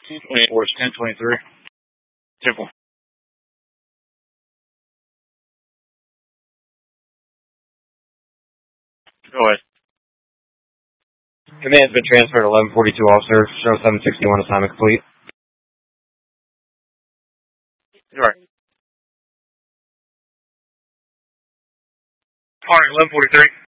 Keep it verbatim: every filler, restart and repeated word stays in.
ten twenty-eight, Wars ten twenty-three. Temple. Go ahead. Command's been transferred to eleven forty-two officer. Show seven sixty-one assignment complete. You're right. All right, eleven forty-three.